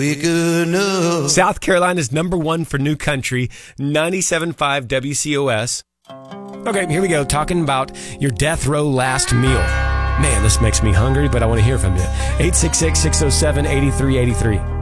South Carolina's number one for new country, 97.5 WCOS. Okay, here we go. Talking about your death row last meal. Man, this makes me hungry, but I want to hear from you. 866-607-8383.